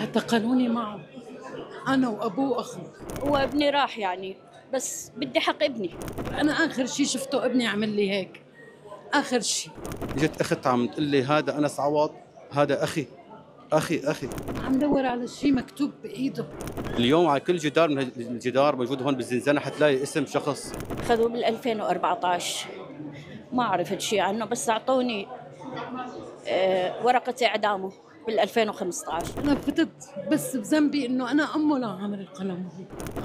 اعتقلوني معه، أنا وأبوه وأخوه. هو ابني راح يعني، بس بدي حق ابني. أنا آخر شي شفته ابني عمل لي هيك، آخر شي. اجت اخت عم تقول لي هذا انس عوض، هذا اخي اخي. عم دور على شي مكتوب بإيده. اليوم على كل جدار من الجدار موجود هون بالزنزانه حتلاقي اسم شخص. خذوه بال 2014، ما عرفت شيء عنه، بس أعطوني ورقة إعدامه بال 2015. أنا فتت بس بذنبي إنه أنا أمه لعامر القلم.